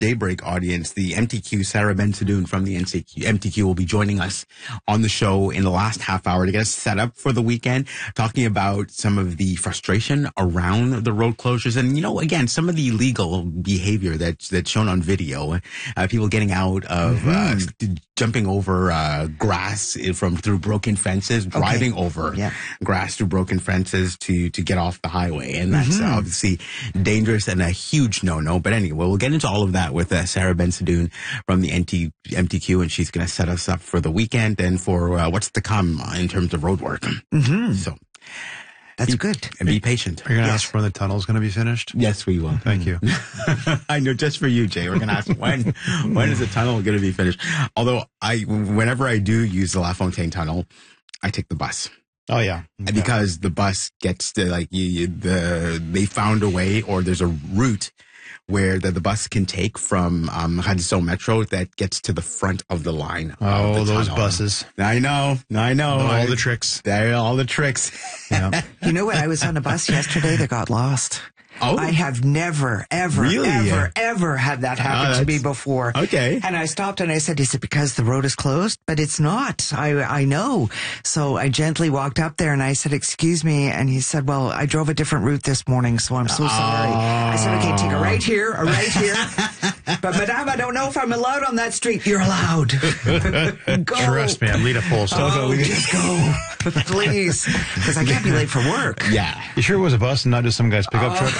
Daybreak audience, the MTQ, Sarah Ben-Sadoun from the MTQ will be joining us on the show in the last half hour to get us set up for the weekend, talking about some of the frustration around the road closures and, again, some of the illegal behavior that's shown on video. People getting out of, jumping over grass through broken fences, driving over grass through broken fences to get off the highway. And that's obviously dangerous and a huge no-no. But anyway, we'll get into all of that with Sarah Ben-Sadoun from the MTQ, and she's going to set us up for the weekend and for what's to come in terms of road work. So that's good. And be patient. Are you going to ask when the tunnel's going to be finished? Yes, we will. Thank you. I know, just for you, Jay. We're going to ask when is the tunnel going to be finished? Although whenever I do use the La Fontaine tunnel, I take the bus. Oh, yeah. Because the bus gets to, they found a way, or there's a route where the bus can take from Radisson Metro that gets to the front of the line. Oh, those buses. I know. All the tricks. They're all the tricks. Yeah. You know what? I was on a bus yesterday that got lost. Oh. I have never, ever, ever had that happen to me before. Okay. And I stopped and I said, is it because the road is closed? But it's not. I know. So I gently walked up there and I said, excuse me. And he said, well, I drove a different route this morning, so I'm so sorry. I said, okay, take a right here, a right here. But madame, I don't know if I'm allowed on that street. You're allowed. Go. Trust me, I'm Lita Polson. Just go. Please. Because I can't be late for work. Yeah. You sure it was a bus and not just some guy's pickup truck?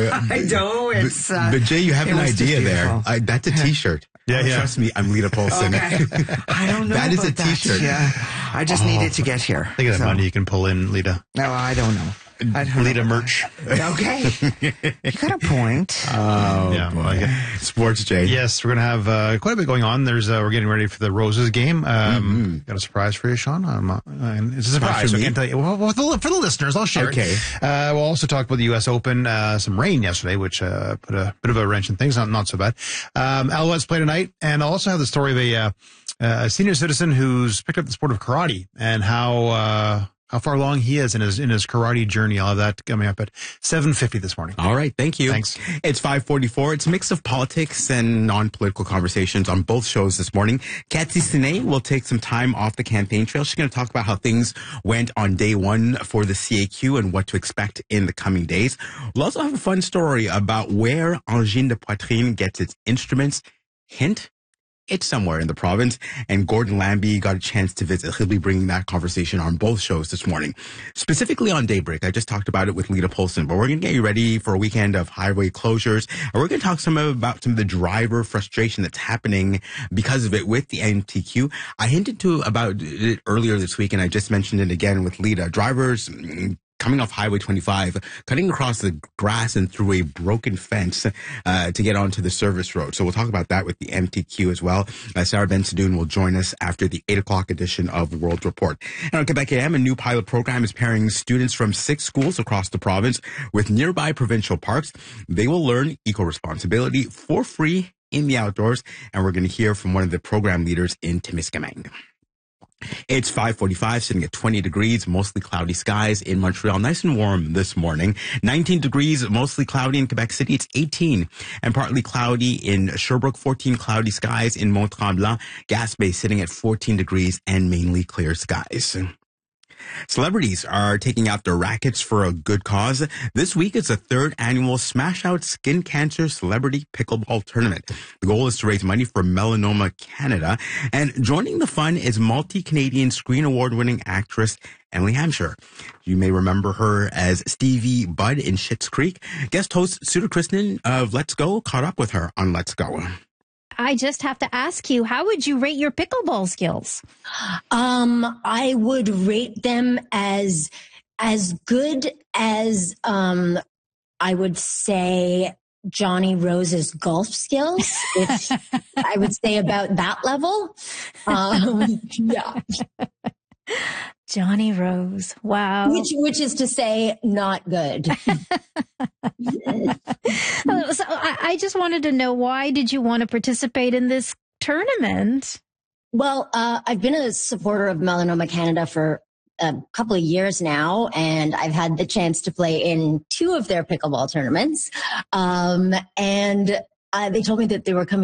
I know. It's, but Jay, you have an idea there. That's a T-shirt. Yeah. Trust me, I'm Lita Polson. Okay. I don't know. That is a about that. T-shirt. Yeah. I just needed to get here. Think of that money you can pull in, Lita. No, I don't know. Lita merch. Okay. You got a point. Oh, yeah. Well, Sports, Jay. Yes, we're going to have quite a bit going on. We're getting ready for the Roses game. Got a surprise for you, Sean. It's a surprise, so I can't tell you. Well, for the listeners, I'll share it. We'll also talk about the U.S. Open. Some rain yesterday, which put a bit of a wrench in things. Not so bad. Alouettes play tonight, and I'll also have the story of a senior citizen who's picked up the sport of karate and how far along he is in his karate journey. I'll have that coming up at 7:50 this morning. All right. Thank you. Thanks. It's 5:44. It's a mix of politics and non-political conversations on both shows this morning. Cathy Sine will take some time off the campaign trail. She's going to talk about how things went on day one for the CAQ and what to expect in the coming days. We'll also have a fun story about where Angine de Poitrine gets its instruments. Hint, it's somewhere in the province, and Gordon Lambie got a chance to visit. He'll be bringing that conversation on both shows this morning. Specifically on Daybreak, I just talked about it with Lita Polson, but we're going to get you ready for a weekend of highway closures, and we're going to talk about some of the driver frustration that's happening because of it with the MTQ. I hinted about it earlier this week, and I just mentioned it again with Lita. Drivers coming off Highway 25, cutting across the grass and through a broken fence to get onto the service road. So we'll talk about that with the MTQ as well. Sarah Ben-Sadoun will join us after the 8 o'clock edition of World Report. And on Quebec AM, a new pilot program is pairing students from 6 schools across the province with nearby provincial parks. They will learn eco-responsibility for free in the outdoors. And we're going to hear from one of the program leaders in Témiscamingue. It's 5:45, sitting at 20 degrees, mostly cloudy skies in Montreal. Nice and warm this morning. 19 degrees, mostly cloudy in Quebec City. It's 18 and partly cloudy in Sherbrooke. 14 cloudy skies in Mont-Tremblant. Gaspé sitting at 14 degrees and mainly clear skies. Celebrities are taking out their rackets for a good cause. This week, it's the 3rd annual Smash Out Skin Cancer Celebrity Pickleball Tournament. The goal is to raise money for Melanoma Canada. And joining the fun is multi-Canadian Screen Award-winning actress Emily Hampshire. You may remember her as Stevie Budd in Schitt's Creek. Guest host Suda Krishnan of Let's Go caught up with her on Let's Go. I just have to ask you, how would you rate your pickleball skills? I would rate them as good as I would say Johnny Rose's golf skills. If I would say about that level. Yeah. Johnny Rose. Wow. Which is to say, not good. So I just wanted to know, why did you want to participate in this tournament? Well, I've been a supporter of Melanoma Canada for a couple of years now, and I've had the chance to play in 2 of their pickleball tournaments. And They told me that they were coming